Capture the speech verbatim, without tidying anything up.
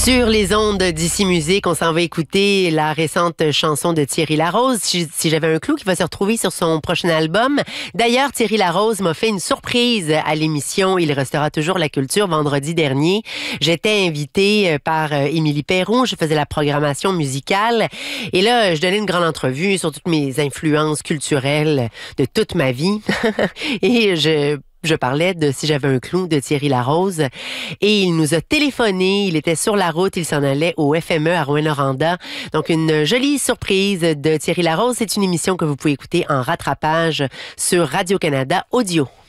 Sur les ondes d'Ici Musique, on s'en va écouter la récente chanson de Thierry Larose, Si, si j'avais un clou, qui va se retrouver sur son prochain album. D'ailleurs, Thierry Larose m'a fait une surprise à l'émission Il restera toujours la culture vendredi dernier. J'étais invitée par Émilie Perron, je faisais la programmation musicale et là, je donnais une grande entrevue sur toutes mes influences culturelles de toute ma vie et je Je parlais de Si j'avais un clou de Thierry Larose et il nous a téléphoné. Il était sur la route, il s'en allait au F M E à Rouyn-Noranda. Donc, une jolie surprise de Thierry Larose. C'est une émission que vous pouvez écouter en rattrapage sur Radio-Canada Audio.